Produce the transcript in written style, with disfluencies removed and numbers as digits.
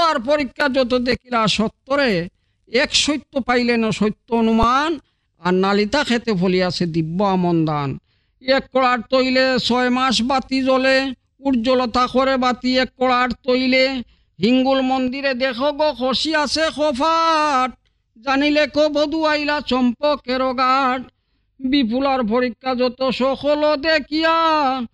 বিপুলার পরীক্ষা যত দেখিলা সত্তরে এক সত্য পাইলেন সত্য অনুমান আর নালিতা খেতে ফলিয়াছে দিব্য আমন্দান। এক কড়ার তৈলে 6 মাস বাতি জ্বলে, উজ্জ্বলতা করে বাতি এক কড়ার তৈলে। হিঙ্গুল মন্দিরে দেখো গো খসি আছে খোফাট, জানিলে কো বধু আইলা চম্পকের গাঠ। বিপুলার পরীক্ষা যত সকল দেখিয়া